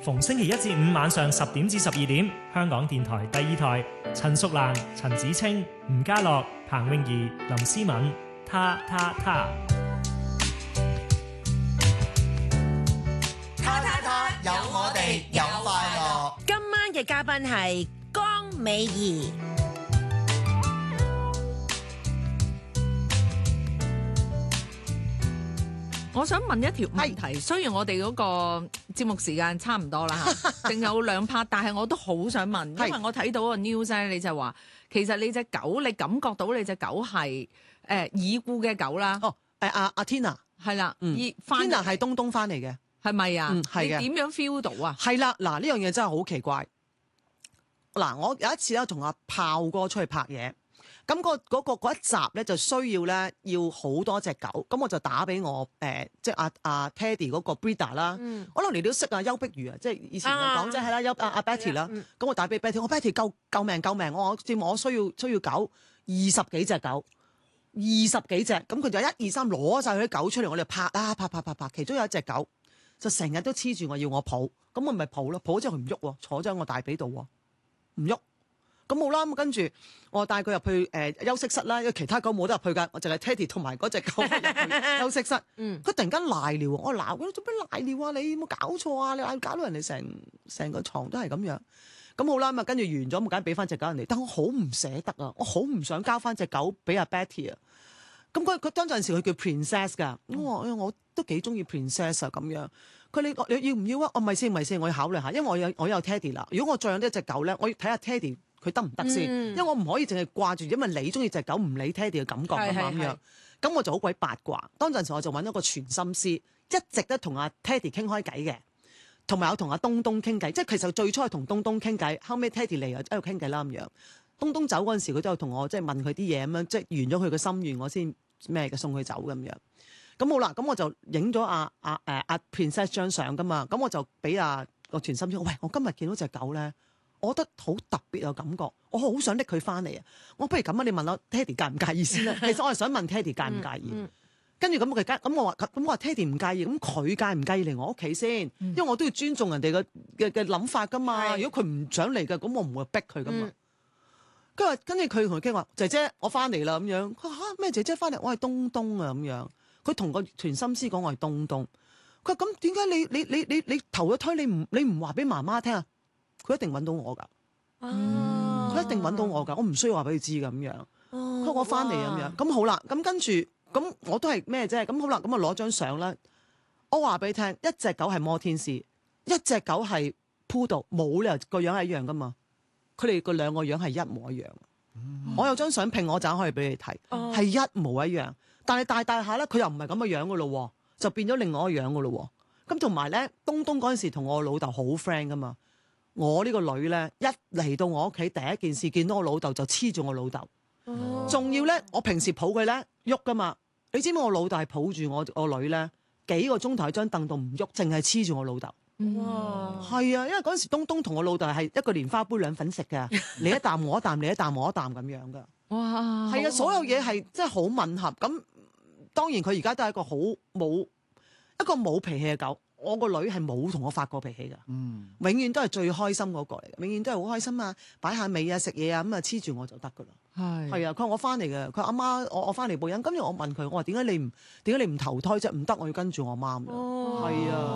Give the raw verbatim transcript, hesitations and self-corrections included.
逢星期一至五晚上十點至十二點，香港電台第二台，陳淑蘭、陳子清、吳家樂、彭詠儀、林思敏，他他他。 他他他，有我哋有快樂。 今晚嘅嘉賓係江美儀。 我想問一條問題，雖然我哋嗰個節目時間差唔多啦嚇，淨有兩 part，但係我都好想問，因為我睇到個 news 咧，你就話其實你隻狗，你感覺到你隻狗係誒已故嘅狗啦。 哦，誒阿阿 Tina 係啦， 嗯，Tina 係東東翻嚟嘅， 係咪啊？ 嗯，係嘅。 你點樣 feel 到啊？ 係啦，嗱呢樣嘢真係好奇怪。嗱，我有一次咧同阿炮哥出去拍嘢。咁、嗰個嗰、嗰個、一集咧就需要咧要好多隻狗，咁我就打俾我誒、呃，即係阿阿 Teddy 嗰個 breeder 啦。嗯、可能你都識啊，邱碧如啊，即係以前講即係啦，邱阿阿 Betty 啦。咁、嗯、我打俾 Betty，我 Betty 救救命救命，我知我需要需要狗二十幾隻狗，二十幾隻，咁佢就一二三攞晒佢啲狗出嚟，我哋拍啊拍拍拍拍，其中有一隻狗就成日都黐住我要我抱，咁我咪抱咯，抱咗之後佢唔喐喎，坐咗喺我大髀度喎，唔喐。咁冇啦，咁跟住我帶佢入去誒、呃、休息室啦，因為其他狗冇得入去㗎，我淨係 Teddy 同埋嗰隻狗入去休息室。嗯，佢突然間賴尿，我鬧佢做咩賴尿啊？你有冇搞錯啊？你嗌搞到人哋成成個床都係咁樣。咁好啦，咁啊跟住完咗，咁梗係俾翻隻狗人哋。但我好唔捨得啊，我好唔想交翻隻狗俾阿 Betty 啊。咁佢佢當陣時佢叫 Princess 㗎，我話我都幾中意 Princess 啊咁樣。佢你你要唔要啊？我咪先咪先，我要考慮下，因為我有我有 Teddy 啦。如果我再養一隻狗咧，我要睇下 Teddy。佢得唔得先？嗯、因為我唔可以淨係掛住，因為你中意隻狗，唔理 Teddy 嘅感覺啊嘛咁樣。咁我就好鬼八卦。當陣時我就揾咗個傳心師，一直都同阿 Teddy 傾開偈嘅，同埋有同阿東東傾偈。即係其實最初係同東東傾偈，後尾 Teddy 嚟又喺度傾偈啦咁樣。東東走嗰陣時，佢都有同我即係問佢啲嘢咁樣，即係完咗佢嘅心願，我先咩嘅送佢走咁樣。咁好啦，咁我就影咗阿阿誒阿 Princess 張相噶嘛。咁我就俾阿個傳心師，喂，我今日見到隻狗咧。我覺得好特別嘅感覺，我好想拎佢翻嚟啊！我不如咁啊，你問我 Teddy 介唔介意先啦。其實我係想問 Teddy 介唔介意，嗯嗯、跟住咁佢咁我話咁我話 Teddy 唔介意，咁佢介唔介意嚟我屋企先？嗯、因為我都要尊重人哋嘅嘅嘅諗法噶嘛。是如果佢唔想嚟嘅，咁我唔會逼佢噶嘛。跟住跟住佢同佢傾話，姐姐我翻嚟啦咁樣。佢話嚇咩姐姐翻嚟？我係東東啊咁樣。佢同個傳心師講我係東東。佢話咁點解你你你你你投咗胎你唔你唔話俾媽媽聽啊？佢一定揾到我㗎，佢、嗯、一定揾到我㗎，我唔需要話俾佢知㗎咁樣。佢話、哦、我翻嚟咁樣，咁好啦，咁跟住咁我都係咩啫？咁好啦，咁啊攞張相啦。我話俾你聽，一隻狗係摩天使，一隻狗係 Poodle，冇理由個樣係一樣㗎嘛。佢哋個兩個樣係一模一樣。嗯、我有張相拼我就可以俾你睇，係、哦、一模一樣。但係大大下咧，佢又唔係咁嘅樣㗎咯，就變咗另外一個樣㗎咯。咁同埋咧，東東嗰陣時同我老豆好 friend 㗎嘛。我呢個女咧，一嚟到我屋企第一件事見到我老豆就黐住我老豆，仲、哦、要咧我平時抱佢咧喐噶嘛，你知唔知我老豆係抱住我我女咧幾個鐘頭喺張凳度唔喐，淨係黐住我老豆。哇！係啊，因為嗰陣時東東同我老豆係一個蓮花杯兩份食嘅，你一啖我一啖，你一啖我一啖咁樣噶。哇！係啊，所有嘢係真係好吻合。咁當然佢而家都係一個好冇一個冇脾氣嘅狗。我個女係冇同我發過脾氣㗎，嗯、永遠都係最開心嗰個嚟嘅，永遠都係好開心啊！擺下尾啊，食嘢啊，咁啊黐住我就得㗎啦。係係啊，佢話我翻嚟嘅，佢話阿媽，我我翻嚟報恩。跟住我問佢，我話點解你唔點解你唔投胎啫？唔得，我要跟住我媽㗎。係啊。